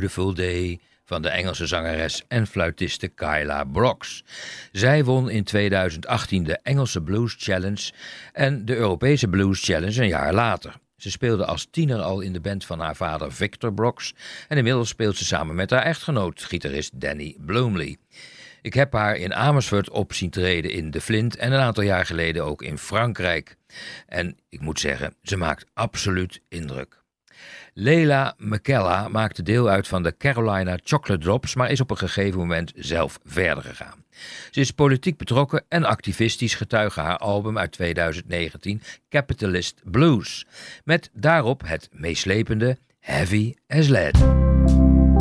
Beautiful Day van de Engelse zangeres en fluitiste Kyla Brox. Zij won in 2018 de Engelse Blues Challenge en de Europese Blues Challenge een jaar later. Ze speelde als tiener al in de band van haar vader Victor Brox en inmiddels speelt ze samen met haar echtgenoot, gitarist Danny Bloomley. Ik heb haar in Amersfoort op zien treden in De Flint en een aantal jaar geleden ook in Frankrijk. En ik moet zeggen, ze maakt absoluut indruk. Leila McKella maakte deel uit van de Carolina Chocolate Drops, maar is op een gegeven moment zelf verder gegaan. Ze is politiek betrokken en activistisch, getuige haar album uit 2019 Capitalist Blues, met daarop het meeslepende Heavy as Lead.